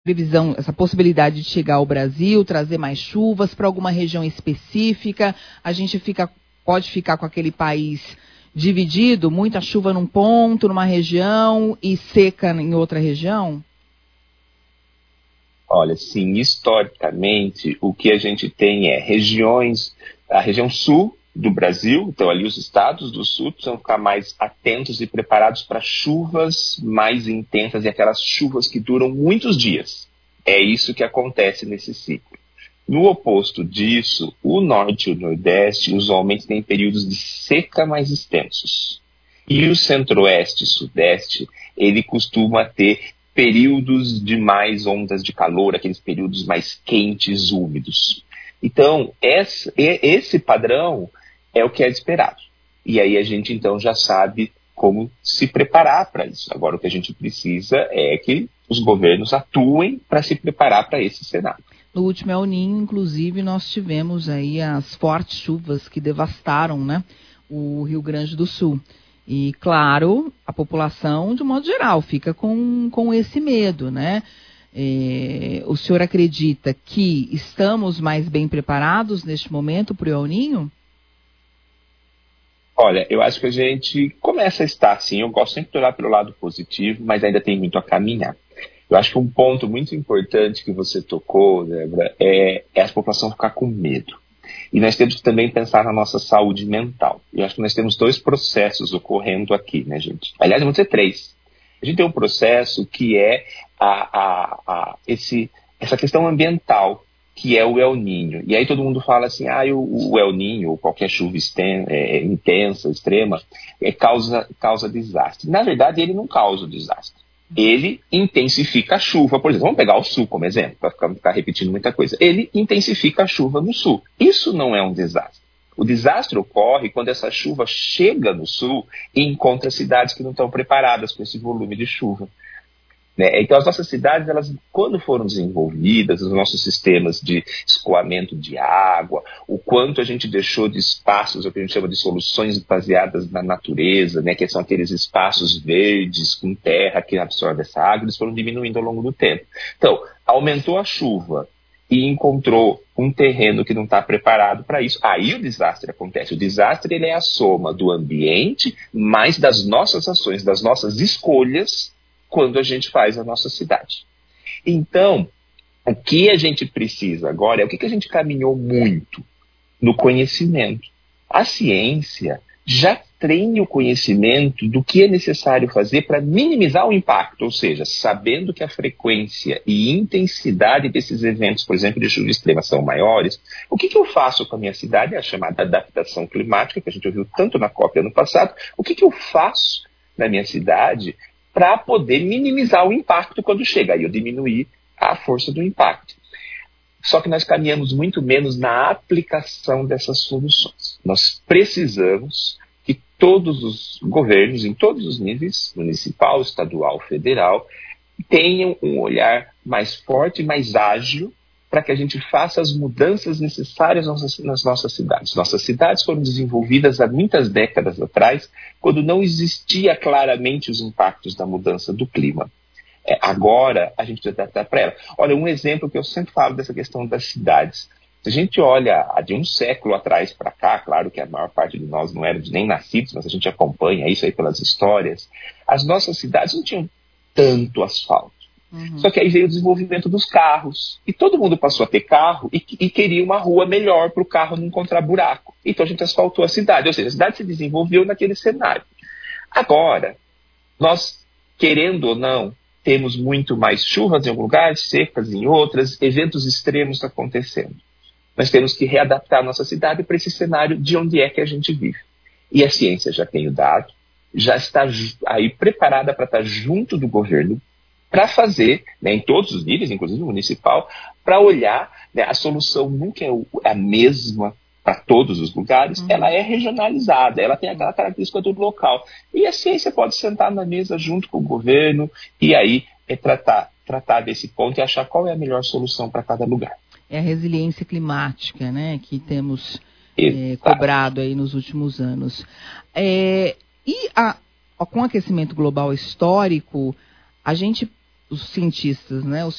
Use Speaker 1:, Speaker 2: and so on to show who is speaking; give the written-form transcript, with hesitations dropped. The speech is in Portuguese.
Speaker 1: previsão, essa possibilidade de chegar ao Brasil, trazer mais chuvas para alguma região específica? A gente pode ficar com aquele país dividido, muita chuva num ponto, numa região e seca em outra região?
Speaker 2: Olha, sim, historicamente, o que a gente tem é a região sul do Brasil, então ali os estados do sul precisam ficar mais atentos e preparados para chuvas mais intensas e aquelas chuvas que duram muitos dias. É isso que acontece nesse ciclo. No oposto disso, o norte e o nordeste usualmente têm períodos de seca mais extensos. E o centro-oeste e sudeste, ele costuma ter períodos de mais ondas de calor, aqueles períodos mais quentes, úmidos. Então, esse padrão é o que é esperado. E aí a gente, então, já sabe como se preparar para isso. Agora, o que a gente precisa é que os governos atuem para se preparar para esse cenário.
Speaker 1: No último El Niño, inclusive, nós tivemos aí as fortes chuvas que devastaram, né, o Rio Grande do Sul. E, claro, a população, de modo geral, fica com esse medo, né? O senhor acredita que estamos mais bem preparados neste momento para o El Niño?
Speaker 2: Olha, eu acho que a gente começa a estar, sim. Eu gosto sempre de olhar pelo lado positivo, mas ainda tem muito a caminhar. Eu acho que um ponto muito importante que você tocou, Débora, é a população ficar com medo. E nós temos que também pensar na nossa saúde mental. Eu acho que nós temos 2 processos ocorrendo aqui, né, gente? Aliás, vão ser 3. A gente tem um processo que é essa questão ambiental, que é o El Niño. E aí todo mundo fala assim, o El Niño, ou qualquer chuva intensa, extrema, causa desastre. Na verdade, ele não causa o desastre. Ele intensifica a chuva, por exemplo, vamos pegar o sul como exemplo, para ficar repetindo muita coisa. Ele intensifica a chuva no sul. Isso não é um desastre. O desastre ocorre quando essa chuva chega no sul e encontra cidades que não estão preparadas com esse volume de chuva. Né? Então, as nossas cidades, elas, quando foram desenvolvidas, os nossos sistemas de escoamento de água, o quanto a gente deixou de espaços, o que a gente chama de soluções baseadas na natureza, né? Que são aqueles espaços verdes com terra que absorve essa água, eles foram diminuindo ao longo do tempo. Então, aumentou a chuva e encontrou um terreno que não está preparado para isso, aí o desastre acontece. O desastre, ele é a soma do ambiente mais das nossas ações, das nossas escolhas, quando a gente faz a nossa cidade. Então, o que a gente precisa agora é o que a gente caminhou muito no conhecimento. A ciência já tem o conhecimento do que é necessário fazer para minimizar o impacto, ou seja, sabendo que a frequência e intensidade desses eventos, por exemplo, de chuva extrema são maiores, o que eu faço com a minha cidade? É a chamada adaptação climática, que a gente ouviu tanto na COP ano passado. O que eu faço na minha cidade para poder minimizar o impacto quando chega, aí eu diminuir a força do impacto. Só que nós caminhamos muito menos na aplicação dessas soluções. Nós precisamos que todos os governos, em todos os níveis, municipal, estadual, federal, tenham um olhar mais forte e mais ágil para que a gente faça as mudanças necessárias nas nossas cidades. Nossas cidades foram desenvolvidas há muitas décadas atrás, quando não existia claramente os impactos da mudança do clima. Agora, a gente precisa adaptar para ela. Olha, um exemplo que eu sempre falo dessa questão das cidades. Se a gente olha de um século atrás para cá, claro que a maior parte de nós não éramos nem nascidos, mas a gente acompanha isso aí pelas histórias, as nossas cidades não tinham tanto asfalto. Uhum. Só que aí veio o desenvolvimento dos carros. E todo mundo passou a ter carro e queria uma rua melhor para o carro não encontrar buraco. Então a gente asfaltou a cidade. Ou seja, a cidade se desenvolveu naquele cenário. Agora, nós, querendo ou não, temos muito mais chuvas em alguns lugares, secas em outras, eventos extremos acontecendo. Nós temos que readaptar a nossa cidade para esse cenário de onde é que a gente vive. E a ciência já tem o dado, já está aí preparada para estar junto do governo, para fazer, né, em todos os níveis, inclusive municipal, para olhar, né, a solução nunca é a mesma para todos os lugares, ela é regionalizada, ela tem aquela característica do local. E a ciência pode sentar na mesa junto com o governo e aí tratar desse ponto e achar qual é a melhor solução para cada lugar.
Speaker 1: É a resiliência climática, né, que temos cobrado aí nos últimos anos. Com o aquecimento global histórico, os cientistas, né,